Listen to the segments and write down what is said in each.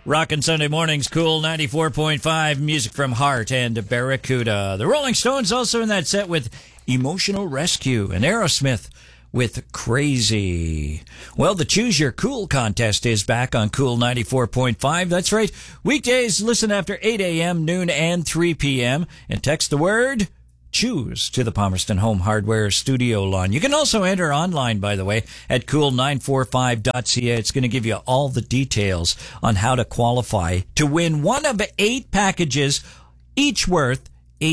Rockin' Sunday mornings, Cool 94.5, music from Heart and Barracuda. The Rolling Stones also in that set with Emotional Rescue, and Aerosmith with Crazy. Well, the Choose Your Cool contest is back on Cool 94.5. That's right. Weekdays, listen after 8 a.m., noon, and 3 p.m. and text the word CHOOSE to the Palmerston Home Hardware studio line. You can also enter online, by the way, at cool945.ca. It's going to give you all the details on how to qualify to win one of 8 packages, each worth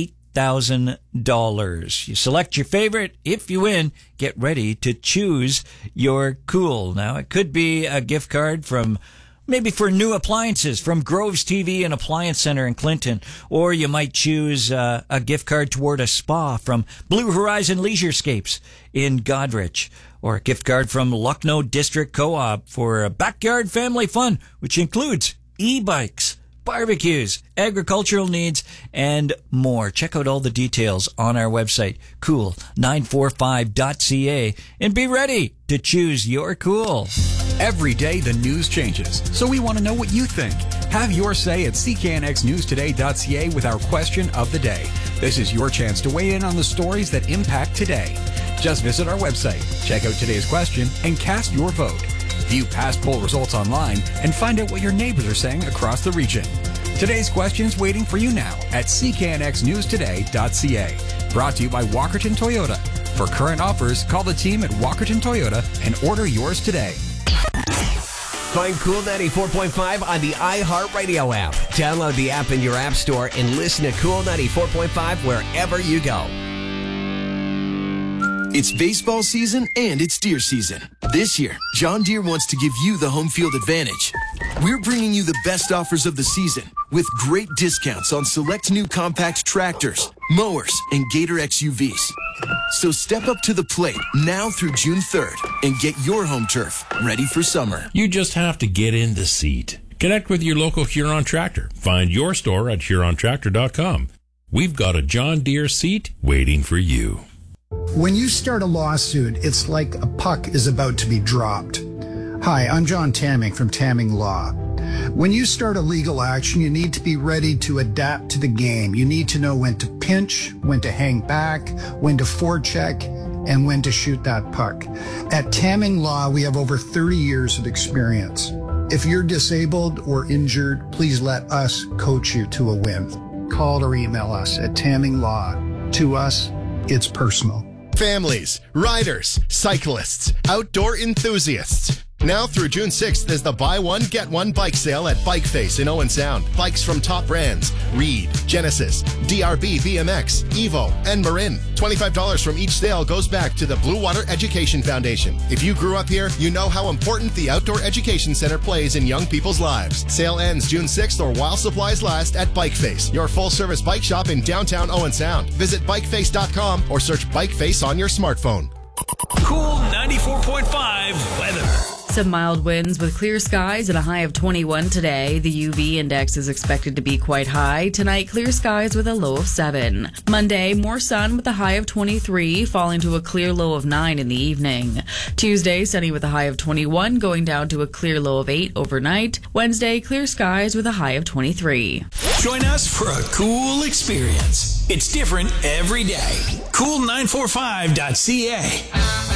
$8,000. You select your favorite. If you win, get ready to choose your cool. Now, it could be a gift card from maybe for new appliances from Groves TV and Appliance Center in Clinton. Or you might choose a gift card toward a spa from Blue Horizon Leisurescapes in Goderich. Or a gift card from Lucknow District Co-op for backyard family fun, which includes e-bikes, barbecues, agricultural needs, and more. Check out all the details on our website, cool945.ca, and be ready to choose your cool. Every day the news changes, so we want to know what you think. Have your say at cknxnewstoday.ca with our question of the day. This is your chance to weigh in on the stories that impact today. Just visit our website, check out today's question, and cast your vote. View past poll results online and find out what your neighbors are saying across the region. Today's question's waiting for you now at cknxnewstoday.ca. Brought to you by Walkerton Toyota. For current offers, call the team at Walkerton Toyota and order yours today. Find Cool 94.5 on the iHeartRadio app. Download the app in your app store and listen to Cool 94.5 wherever you go. It's baseball season and it's deer season. This year, John Deere wants to give you the home field advantage. We're bringing you the best offers of the season with great discounts on select new compact tractors, mowers, and Gator XUVs. So step up to the plate now through June 3rd and get your home turf ready for summer. You just have to get in the seat. Connect with your local Huron Tractor. Find your store at HuronTractor.com. We've got a John Deere seat waiting for you. When you start a lawsuit, it's like a puck is about to be dropped. Hi, I'm John Tamming from Tamming Law. When you start a legal action, you need to be ready to adapt to the game. You need to know when to pinch, when to hang back, when to forecheck, and when to shoot that puck. At Tamming Law, we have over 30 years of experience. If you're disabled or injured, please let us coach you to a win. Call or email us at Tamming Law. To us, it's personal. Families, riders, cyclists, outdoor enthusiasts. Now through June 6th is the buy one, get one bike sale at Bike Face in Owen Sound. Bikes from top brands, Reed, Genesis, DRB, BMX, Evo, and Marin. $25 from each sale goes back to the Blue Water Education Foundation. If you grew up here, you know how important the Outdoor Education Center plays in young people's lives. Sale ends June 6th or while supplies last at Bike Face, your full-service bike shop in downtown Owen Sound. Visit bikeface.com or search Bike Face on your smartphone. Cool 94.5 weather. Some mild winds with clear skies and a high of 21 today. The UV index is expected to be quite high. Tonight, clear skies with a low of 7. Monday, more sun with a high of 23, falling to a clear low of 9 in the evening. Tuesday, sunny with a high of 21, going down to a clear low of 8 overnight. Wednesday, clear skies with a high of 23. Join us for a cool experience. It's different every day. Cool945.ca.